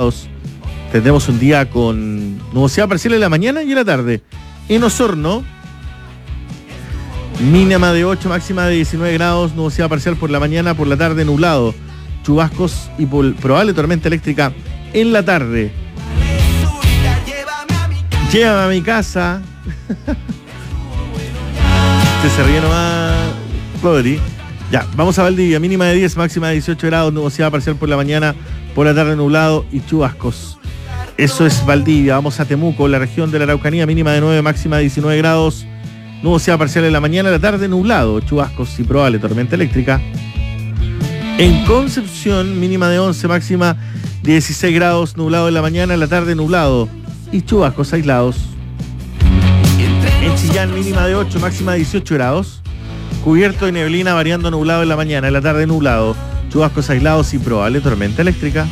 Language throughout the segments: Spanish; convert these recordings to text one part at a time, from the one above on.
grados. Tendremos un día con nubosidad parcial en la mañana y en la tarde. En Osorno, mínima de 8, máxima de 19 grados, nubosidad parcial por la mañana, por la tarde nublado, chubascos y probable tormenta eléctrica en la tarde. Llévame a mi casa. Se ríe nomás, Rodri. Ya, vamos a Valdivia, mínima de 10, máxima de 18 grados, nubosidad parcial por la mañana, por la tarde nublado y chubascos. Eso es Valdivia. Vamos a Temuco, la región de la Araucanía, mínima de 9, máxima de 19 grados, nubosidad parcial en la mañana, la tarde nublado, chubascos y probable tormenta eléctrica. En Concepción, mínima de 11, máxima de 16 grados, nublado en la mañana, la tarde nublado y chubascos aislados. En Chillán, mínima de 8, máxima de 18 grados, cubierto de neblina, variando nublado en la mañana, en la tarde nublado, chubascos aislados y probable tormenta eléctrica.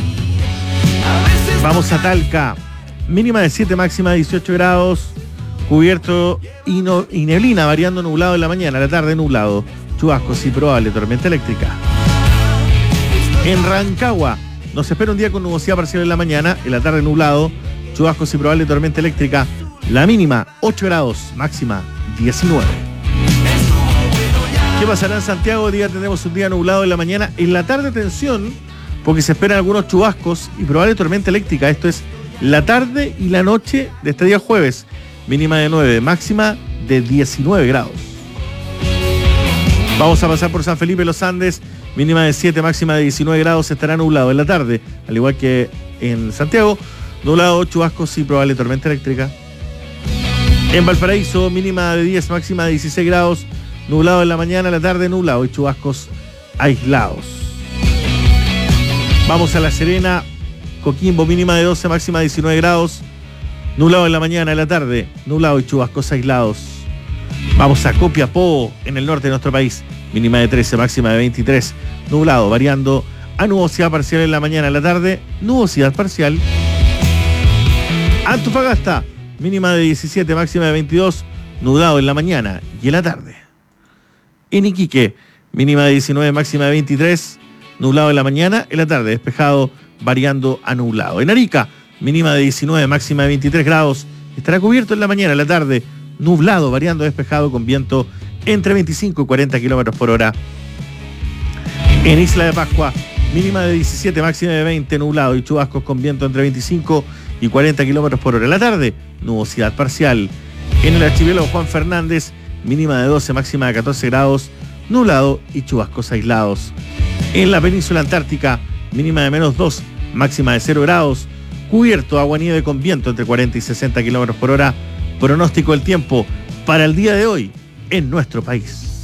Vamos a Talca, mínima de 7, máxima de 18 grados, cubierto y neblina, variando nublado en la mañana, la tarde nublado, chubascos y probable tormenta eléctrica. En Rancagua, nos espera un día con nubosidad parcial en la mañana, en la tarde nublado, chubascos y probable tormenta eléctrica, la mínima 8 grados, máxima 19. ¿Qué pasará en Santiago? Hoy día tendremos un día nublado en la mañana, en la tarde tensión, porque se esperan algunos chubascos y probable tormenta eléctrica. Esto es la tarde y la noche de este día jueves. Mínima de 9, máxima de 19 grados. Vamos a pasar por San Felipe Los Andes. Mínima de 7, máxima de 19 grados. Estará nublado en la tarde, al igual que en Santiago. Nublado, chubascos y probable tormenta eléctrica. En Valparaíso, mínima de 10, máxima de 16 grados. Nublado en la mañana, la tarde nublado y chubascos aislados. Vamos a La Serena, Coquimbo, mínima de 12, máxima de 19 grados. Nublado en la mañana, en la tarde, nublado y chubascos aislados. Vamos a Copiapó, en el norte de nuestro país. Mínima de 13, máxima de 23. Nublado, variando a nubosidad parcial en la mañana, en la tarde, nubosidad parcial. Antofagasta, mínima de 17, máxima de 22. Nublado en la mañana y en la tarde. En Iquique, mínima de 19, máxima de 23. Nublado en la mañana, en la tarde, despejado, variando a nublado. En Arica, mínima de 19, máxima de 23 grados. Estará cubierto en la mañana, en la tarde, nublado, variando, despejado, con viento entre 25 y 40 kilómetros por hora. En Isla de Pascua, mínima de 17, máxima de 20, nublado y chubascos con viento entre 25 y 40 kilómetros por hora. En la tarde, nubosidad parcial. En el archipiélago Juan Fernández, mínima de 12, máxima de 14 grados, nublado y chubascos aislados. En la península antártica, mínima de menos 2, máxima de 0 grados, cubierto, agua-nieve con viento entre 40 y 60 kilómetros por hora. Pronóstico del tiempo para el día de hoy en nuestro país.